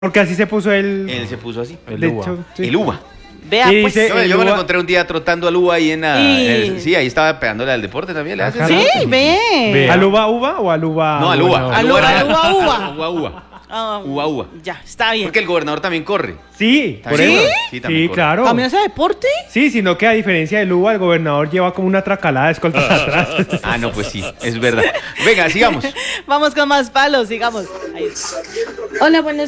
Porque así se puso él. Él se puso así. De hecho, sí. El uva. Vea, Y pues. dice- Yo me lo uva. encontré un día trotando al uva ahí en la... sí, ahí estaba pegándole al deporte también. ¿Le hace? Ajá. Sí, ve. Vea. ¿Al uva o al uva? No, al uva. Al uva, uva. Uva, uva. Ah, Uva, uva. Ya, está bien. Porque el gobernador también corre. Sí, por ¿Sí? eso. Sí, también Sí, corre. claro. ¿También hace deporte? Sí, sino que a diferencia del uva, el gobernador lleva como una tracalada de escoltas atrás. Ah, no, pues sí, es verdad. Venga, sigamos. Vamos con más palos, sigamos. Ahí. Hola, buenos